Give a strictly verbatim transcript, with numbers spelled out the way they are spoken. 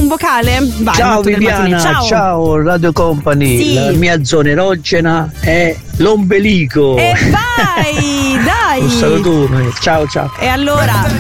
un vocale? Vai, ciao Viviana, ciao. ciao Radio Company, sì. La mia zona erogena è l'ombelico. E vai, dai. Un salutone, ciao ciao. E allora